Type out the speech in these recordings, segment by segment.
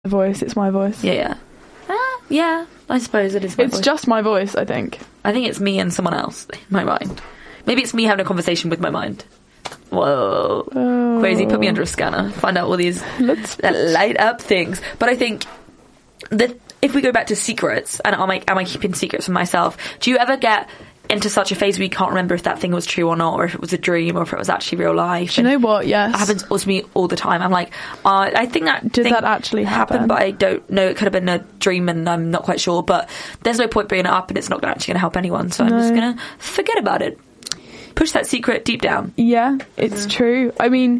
voice. It's my voice. Yeah. Yeah, I suppose it is my voice. It's just my voice, I think. I think it's me and someone else in my mind. Maybe it's me having a conversation with my mind. Whoa. Oh. Crazy. Put me under a scanner. Find out all these light up things. But I think that if we go back to secrets, and am I keeping secrets from myself? Do you ever get into such a phase where you can't remember if that thing was true or not, or if it was a dream, or if it was actually real life? Do you know what? Yes. It happens to me all the time. I'm like, I think that Did that actually happen? But I don't know. It could have been a dream and I'm not quite sure. But there's no point bringing it up and it's not actually going to help anyone. So I'm just going to forget about it. Push that secret deep down. Yeah, it's true. I mean,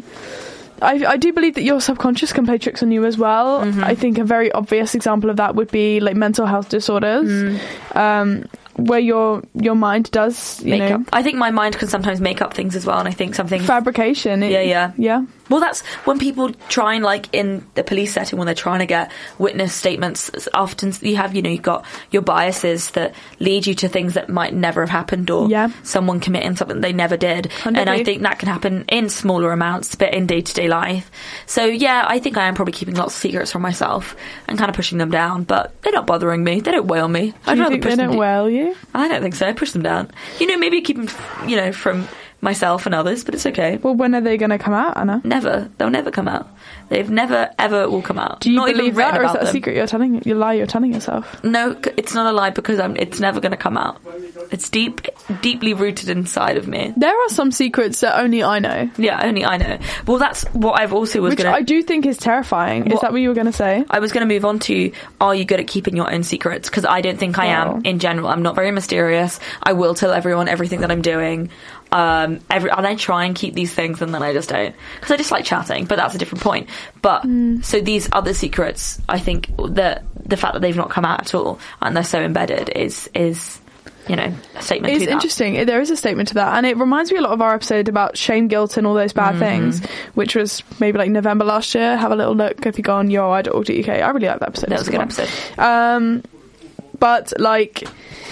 I do believe that your subconscious can play tricks on you as well. I think a very obvious example of that would be like mental health disorders, where your mind does make up. I think my mind can sometimes make up things as well, and I think something fabrication. Yeah. Well, that's when people try and, like, in the police setting, when they're trying to get witness statements, often you have, you've got your biases that lead you to things that might never have happened, or someone committing something they never did. 100%. And I think that can happen in smaller amounts, but in day-to-day life. So, yeah, I think I am probably keeping lots of secrets from myself and kind of pushing them down, but they're not bothering me. They don't whale me. Do you think they don't whale you? I don't think so. I push them down. Maybe keep them, from myself and others, but it's okay. Well, when are they going to come out, Anna? Never. They'll never come out. They've never, ever will come out. Do you believe that, or is that a secret you're telling yourself? No, it's not a lie, because it's never going to come out. It's deeply rooted inside of me. There are some secrets that only I know. Yeah, only I know. Well, that's what I've also was going to... Which I do think is terrifying. Is that what you were going to say? I was going to move on to, are you good at keeping your own secrets? Because I don't think I am, in general. I'm not very mysterious. I will tell everyone everything that I'm doing. And I try and keep these things, and then I just don't, because I just like chatting, but that's a different point. But so these other secrets, I think the fact that they've not come out at all and they're so embedded is a statement. It's interesting. There is a statement to that, and it reminds me a lot of our episode about shame, guilt, and all those bad things, which was maybe like November last year. Have a little look if you go on youride.org.uk. I really like that episode. That was a good episode. But like,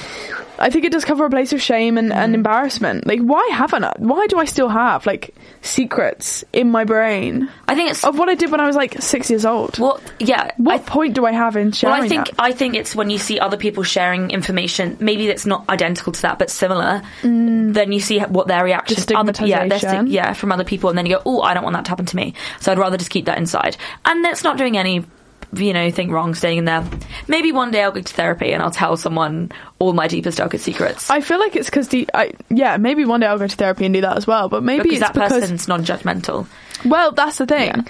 I think it does cover a place of shame and embarrassment. Like, why do I still have, like, secrets in my brain? I think it's... of what I did when I was, like, 6 years old. Well, yeah. What point do I have in sharing I think it's when you see other people sharing information, maybe that's not identical to that, but similar, then you see what their reaction... Stigmatization. From other people, and then you go, oh, I don't want that to happen to me, so I'd rather just keep that inside. And that's not doing any... thing wrong staying in there. Maybe one day I'll go to therapy and I'll tell someone all my deepest, darkest secrets. I feel like it's because maybe one day I'll go to therapy and do that as well, but maybe because that person's non-judgmental. Well, that's the thing.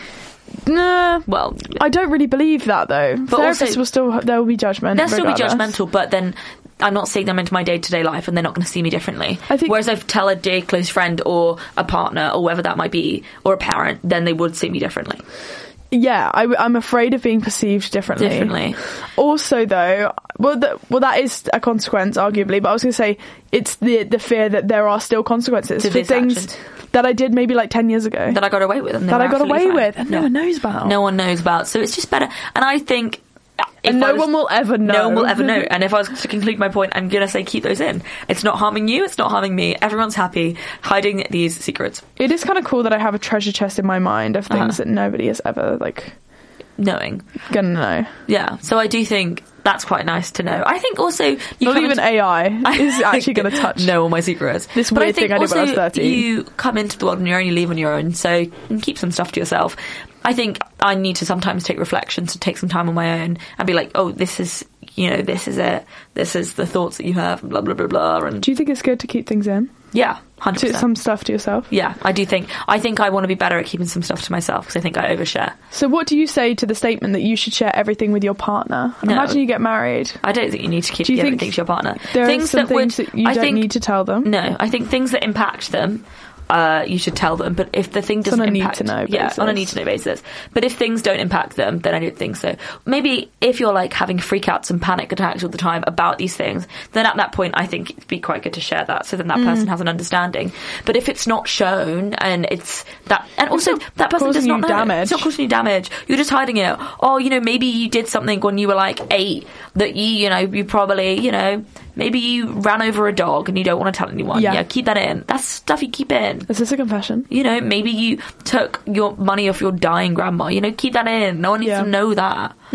Nah, well, I don't really believe that, though. But therapists there will be judgment. They'll still be judgmental, but then I'm not seeing them into my day-to-day life, and they're not going to see me differently. Whereas if I tell a dear close friend or a partner or whoever that might be, or a parent, then they would see me differently. Yeah, I'm afraid of being perceived differently. Also, though, that is a consequence, arguably, but I was going to say it's the fear that there are still consequences for things that I did maybe like 10 years ago. That I got away with. And no one knows about. No one knows about. So it's just better. And I think... And no one will ever know. No one will ever know. And if I was to conclude my point, I'm going to say keep those in. It's not harming you. It's not harming me. Everyone's happy hiding these secrets. It is kind of cool that I have a treasure chest in my mind of things that nobody is ever, like... knowing. Gonna know. Yeah. So I do think that's quite nice to know. I think also... Not even AI is actually going to touch... know all my secrets. This weird thing I did when I was 13. You come into the world and you only leave on your own, so you can keep some stuff to yourself. I think I need to sometimes take reflections, to take some time on my own and be like, oh, this is it. This is the thoughts that you have, blah, blah, blah, blah. And do you think it's good to keep things in? Yeah, 100%. Some stuff to yourself? Yeah, I do think. I think I want to be better at keeping some stuff to myself, because I think I overshare. So what do you say to the statement that you should share everything with your partner? No. Imagine you get married. I don't think you need to keep everything to your partner. There are some things that you don't need to tell them? No, I think things that impact them, you should tell them. But if the thing doesn't impact... on a need-to-know basis. Yeah, on a need-to-know basis. But if things don't impact them, then I don't think so. Maybe if you're like having freakouts and panic attacks all the time about these things, then at that point I think it'd be quite good to share that, so then that person has an understanding. But if it's not shown, and it's that... And also, that person does not know. Damage. It's not causing you damage. You're just hiding it. Or, maybe you did something when you were like 8 that you probably, maybe you ran over a dog and you don't want to tell anyone. Yeah, keep that in. That's stuff you keep in. Is this a confession? Maybe you took your money off your dying grandma. Keep that in. No one needs to know that.